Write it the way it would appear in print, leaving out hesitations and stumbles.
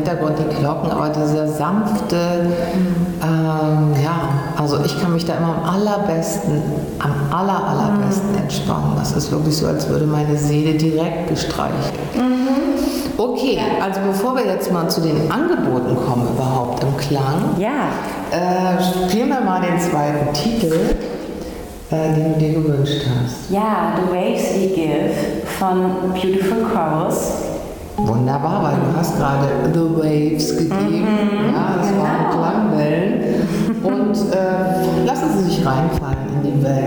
Hintergrund die Glocken, aber dieser sanfte, also ich kann mich da immer am allerbesten entspannen. Das ist wirklich so, als würde meine Seele direkt gestreichelt. Okay, also bevor wir jetzt mal zu den Angeboten kommen überhaupt im Klang, spielen wir mal den zweiten Titel, den du dir gewünscht hast. Ja, The Waves We Give von Beautiful Chorus. Wunderbar, weil du hast gerade The Waves gegeben. Ja, das waren Klangwellen. Und lassen Sie sich reinfallen in die Welt.